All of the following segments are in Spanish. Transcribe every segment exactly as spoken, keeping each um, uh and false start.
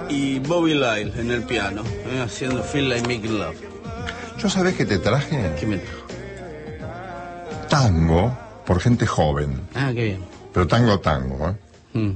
y Bobby Lyle en el piano, eh, haciendo Feel Like Making Love. ¿Yo sabés que te traje? ¿Qué me trajo? Tango por gente joven. Ah, qué bien. Pero tango, tango, ¿eh? Mm.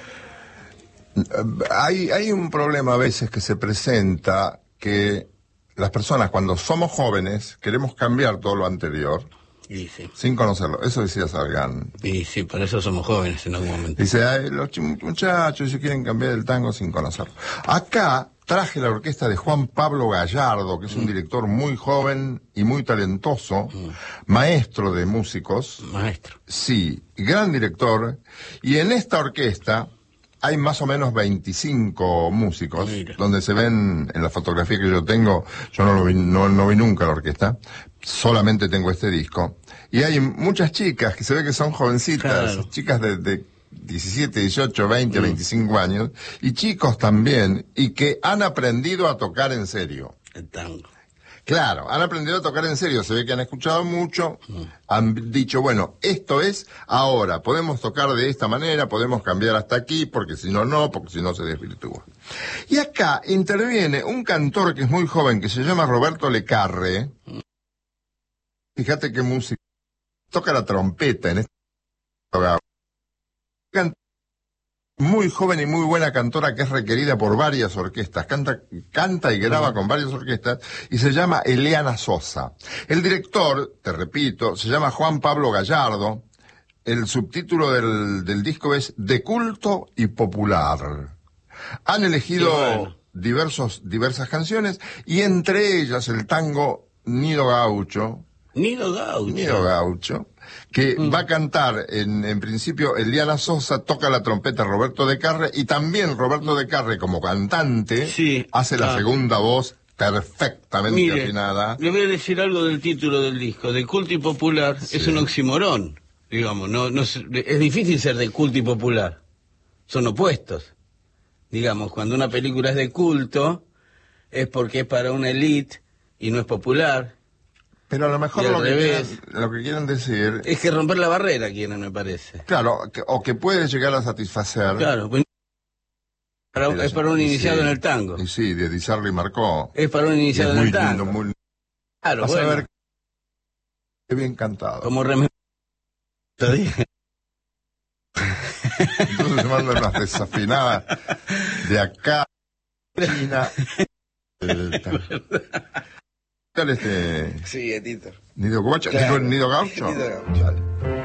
Hay, hay un problema a veces que se presenta que las personas cuando somos jóvenes queremos cambiar todo lo anterior Y sí. sin conocerlo. Eso decía Sargán. Y sí, por eso somos jóvenes en algún momento. Dice, ay, los muchachos se quieren cambiar el tango sin conocerlo. Acá traje la orquesta de Juan Pablo Gallardo, que es un mm. director muy joven y muy talentoso, mm. maestro de músicos. Maestro. Sí, gran director. Y en esta orquesta hay más o menos veinticinco músicos. Mira. Donde se ven en la fotografía que yo tengo, yo no lo vi, no, no vi nunca la orquesta, solamente tengo este disco. Y hay muchas chicas que se ve que son jovencitas, claro. chicas de, de diecisiete, dieciocho, veinte, mm. veinticinco años, y chicos también, y que han aprendido a tocar en serio. El tango. Claro, han aprendido a tocar en serio, se ve que han escuchado mucho, mm. han dicho, bueno, esto es ahora, podemos tocar de esta manera, podemos cambiar hasta aquí, porque si no, no, porque si no se desvirtúa. Y acá interviene un cantor que es muy joven, que se llama Roberto Lecarre. Mm. Fíjate qué música, toca la trompeta en este muy joven y muy buena cantora que es requerida por varias orquestas, canta, canta y graba uh-huh. con varias orquestas, y se llama Eliana Sosa. El director, te repito, se llama Juan Pablo Gallardo. El subtítulo del, del disco es De culto y popular. Han elegido bueno. diversos, diversas canciones, y entre ellas el tango Nido Gaucho. Nido Gaucho. Nido Gaucho. Que mm. va a cantar, en, en principio, Eliana Sosa, toca la trompeta Roberto Lecarre, y también Roberto Lecarre, como cantante, sí, hace la ah. segunda voz perfectamente Mire, afinada. Le voy a decir algo del título del disco. De culto y popular sí. es un oximorón, digamos. no, no es, es difícil ser de culto y popular. Son opuestos. Digamos, cuando una película es de culto, es porque es para una élite y no es popular. Pero a lo mejor lo que, quieran, lo que quieren decir... Es que romper la barrera quieren, me parece. Claro, que, o que puede llegar a satisfacer... Claro, pues, para, es para un iniciado sí, en el tango. Y sí, de Di Sarli Marcó. Es para un iniciado en el tango. Lindo, muy... Claro, Vas bueno. a ver qué bien cantado. Como rem... Te dije. Entonces se mandan unas desafinadas de acá, China... Este... Sí, Tito. ¿Nido Gaucho? Claro. ¿Nido Gaucho? Nido Gaucho.